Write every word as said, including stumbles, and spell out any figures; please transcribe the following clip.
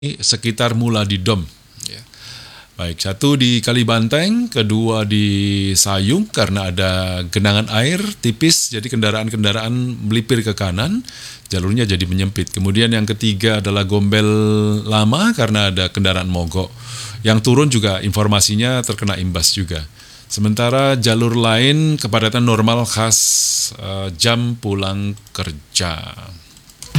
sekitar Mula di Dom. Ya. Baik, satu di Kalibanteng, kedua di Sayung karena ada genangan air tipis, jadi kendaraan-kendaraan melipir ke kanan, jalurnya jadi menyempit. Kemudian yang ketiga adalah Gombel Lama karena ada kendaraan mogok. Yang turun juga informasinya terkena imbas juga. Sementara jalur lain kepadatan normal khas uh, jam pulang kerja.